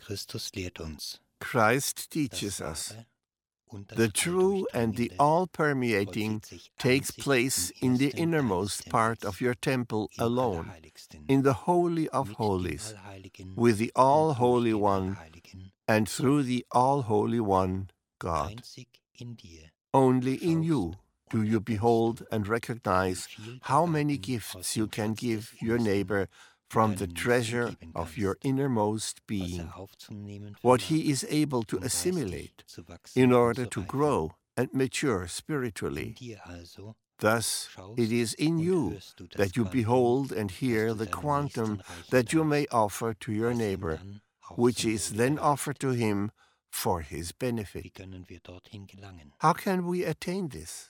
Christ teaches us. The true and the all-permeating takes place in the innermost part of your temple alone, in the Holy of Holies, with the All-Holy One, and through the All-Holy One, God. Only in you do you behold and recognize how many gifts you can give your neighbor from the treasure of your innermost being, what he is able to assimilate in order to grow and mature spiritually. Thus, it is in you that you behold and hear the quantum that you may offer to your neighbor, which is then offered to him for his benefit. How can we attain this?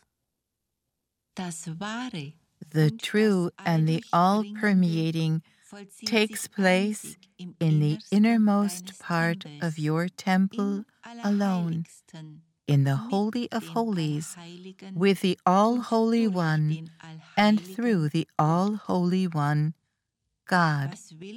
The true and the all-permeating takes place in the innermost part of your temple alone, in the Holy of Holies, with the All-Holy One, and through the All-Holy One, God.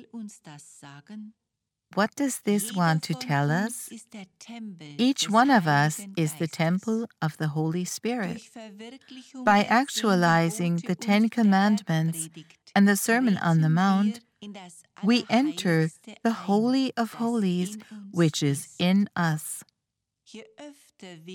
What does this want to tell us? Each one of us is the temple of the Holy Spirit. By actualizing the Ten Commandments and the Sermon on the Mount, we enter the Holy of Holies, which is in us.